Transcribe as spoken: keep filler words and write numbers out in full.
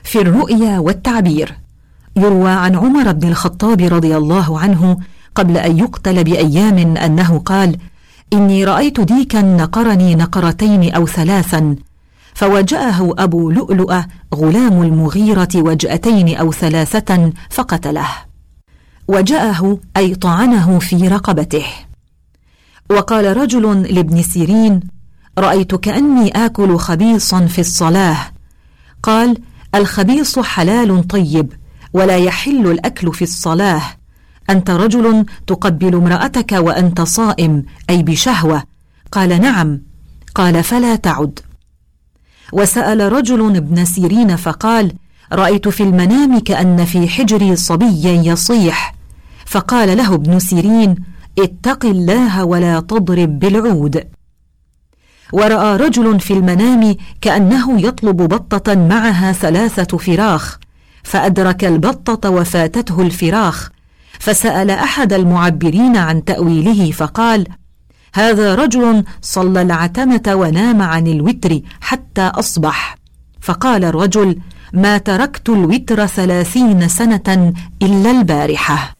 في الرؤيا والتعبير. يروى عن عمر بن الخطاب رضي الله عنه قبل أن يقتل بأيام أنه قال: إني رأيت ديكا نقرني نقرتين أو ثلاثا، فوجأه أبو لؤلؤة غلام المغيرة وجأتين أو ثلاثة فقتله. وجأه أي طعنه في رقبته. وقال رجل لابن سيرين: رأيت كأني آكل خبيصا في الصلاة. قال: الخبيص حلال طيب، ولا يحل الأكل في الصلاة. أنت رجل تقبل امرأتك وأنت صائم، أي بشهوة. قال: نعم. قال: فلا تعد. وسأل رجل ابن سيرين فقال: رأيت في المنام كأن في حجري صبيا يصيح. فقال له ابن سيرين: اتق الله ولا تضرب بالعود. ورأى رجل في المنام كأنه يطلب بطة معها ثلاثة فراخ، فأدرك البطة وفاتته الفراخ، فسأل أحد المعبرين عن تأويله فقال: هذا رجل صلى العتمة ونام عن الوتر حتى أصبح. فقال الرجل: ما تركت الوتر ثلاثين سنة إلا البارحة.